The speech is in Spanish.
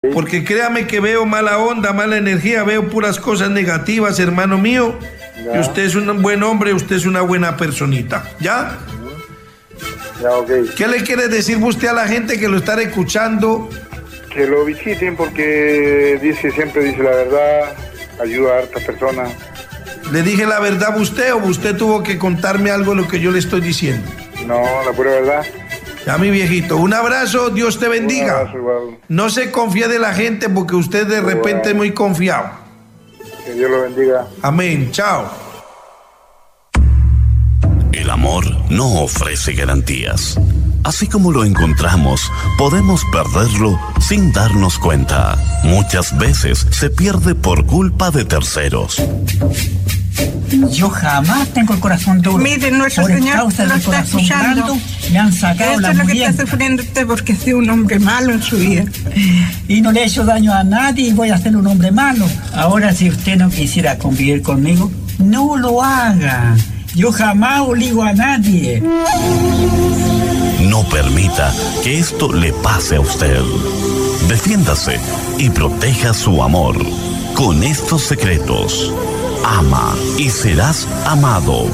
Porque créame que veo mala onda, mala energía, veo puras cosas negativas, hermano mío. Ya. Y usted es un buen hombre, usted es una buena personita, ¿ya? Ya, ok. ¿Qué le quiere decir usted a la gente que lo está escuchando? Que lo visiten porque siempre dice la verdad, ayuda a hartas personas. ¿Le dije la verdad a usted o usted tuvo que contarme algo de lo que yo le estoy diciendo? No, la pura verdad. Ya, mi viejito, un abrazo, Dios te bendiga. Un abrazo, igual. No se confíe de la gente porque usted de repente es muy confiado. Que Dios lo bendiga. Amén, chao. El amor no ofrece garantías. Así como lo encontramos, podemos perderlo sin darnos cuenta. Muchas veces se pierde por culpa de terceros. Yo jamás tengo el corazón duro. Mire, nuestro Por Señor causa lo del está corazón escuchando. blando, me han sacado Esto la es lo que muriente. está sufriendo usted porque ha sido un hombre malo en su vida. Y no le he hecho daño a nadie y voy a ser un hombre malo. Ahora, si usted no quisiera convivir conmigo, no lo haga. Yo jamás obligo a nadie. No permita que esto le pase a usted. Defiéndase y proteja su amor con estos secretos. Ama y serás amado.